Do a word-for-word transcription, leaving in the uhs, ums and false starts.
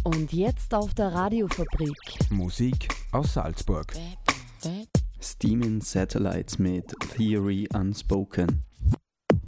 Und jetzt auf der Radiofabrik. Musik aus Salzburg. Steaming Satellites mit Theory Unspoken.